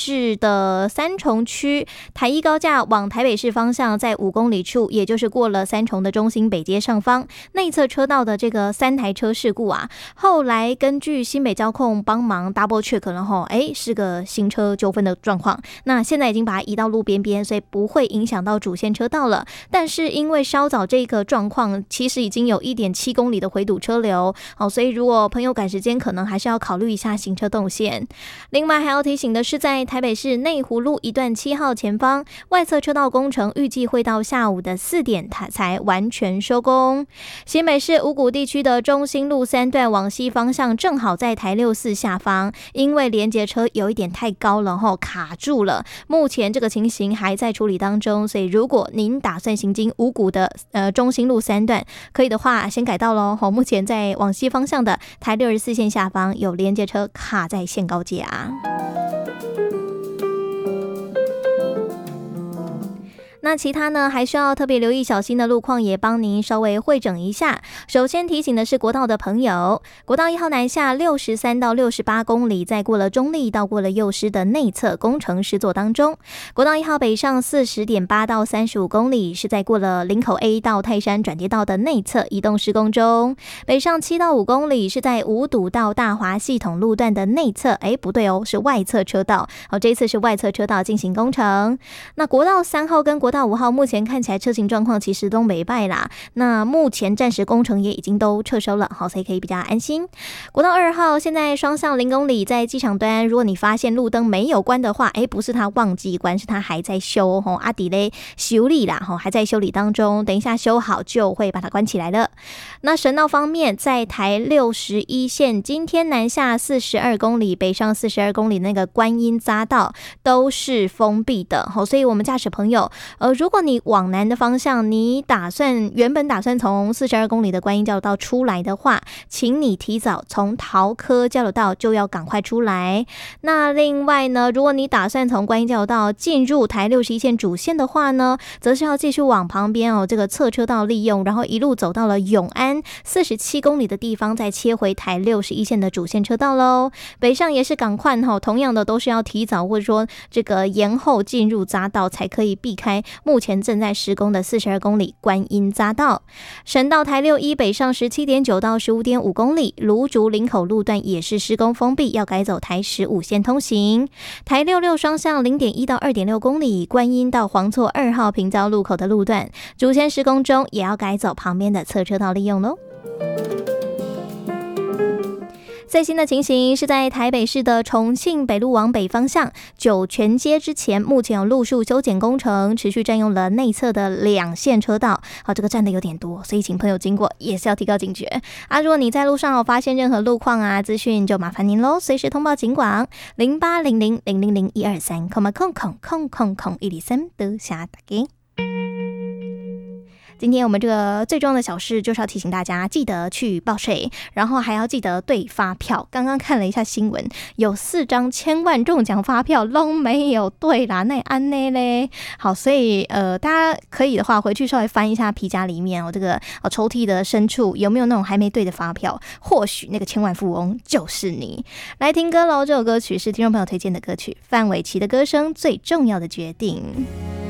市的三重区台一高架往台北市方向，在5公里处，也就是过了三重的中心北街上方内侧车道的这个3台车事故啊，后来根据新北交控帮忙 double check 了后，是个行车纠纷的状况。那现在已经把它移到路边边，所以不会影响到主线车道了。但是因为稍早这个状况，其实已经有1.7公里的回堵车流，所以如果朋友赶时间，可能还是要考虑一下行车动线。另外还要提醒的是，在台北市内湖路一段7号前方外侧车道工程预计会到下午的4点才完全收工。新北市五股地区的中兴路3段往西方向正好在台64下方，因为连结车有一点太高了后卡住了，目前这个情形还在处理当中，所以如果您打算行经五股的中兴路3段，可以的话先改道咯。目前在往西方向的台64线下方有连结车卡在线高架。那其他呢，还需要特别留意小心的路况，也帮您稍微汇整一下。首先提醒的是国道的朋友，国道1号南下63到68公里，在过了中立到过了幼师的内侧工程施作当中。国道1号北上40.8到35公里，是在过了林口 A 到泰山转接道的内侧移动施工中。北上7到5公里，是在五堵到大华系统路段的内侧，不对哦，是外侧车道。这一次是外侧车道进行工程。那国道3号跟国道5号目前看起来车型状况其实都没败啦，那目前暂时工程也已经都撤收了，所以可以比较安心。国道2号现在双向0公里，在机场端，如果你发现路灯没有关的话，不是它忘记关，是它还在修，阿迪嘞修理啦，还在修理当中，等一下修好就会把它关起来了。那省道方面，在台61线今天南下42公里，北上42公里那个观音匝道都是封闭的，所以我们驾驶朋友如果你往南的方向，你原本打算从42公里的观音交流道出来的话，请你提早从桃科交流道就要赶快出来。那另外呢，如果你打算从观音交流道进入台61线主线的话呢，则是要继续往旁边这个侧车道利用，然后一路走到了永安47公里的地方，再切回台61线的主线车道咯。北上也是赶快同样的都是要提早或者说这个延后进入匝道，才可以避开目前正在施工的42公里观音匝道。省道台61北上 17.9 到 15.5 公里，芦竹林口路段也是施工封闭，要改走台15线通行。台66双向 0.1 到 2.6 公里，观音到黄厝2号平交路口的路段主线施工中，也要改走旁边的侧车道利用咯。最新的情形是在台北市的重庆北路往北方向九泉街之前，目前有路树修剪工程，持续占用了内侧的2线车道。这个占的有点多，所以请朋友经过也是要提高警觉如果你在路上发现任何路况资讯，就麻烦您咯，随时通报警广0800000123，0000123的下打给。今天我们这个最重要的小事就是要提醒大家记得去报税，然后还要记得对发票。刚刚看了一下新闻，有4张1000万中奖发票都没有对啦，那安内嘞。好，所以大家可以的话回去稍微翻一下皮夹里面这个抽屉的深处有没有那种还没对的发票，或许那个千万富翁就是你。来听歌咯，这首歌曲是听众朋友推荐的歌曲，范玮琪的歌声《最重要的决定》。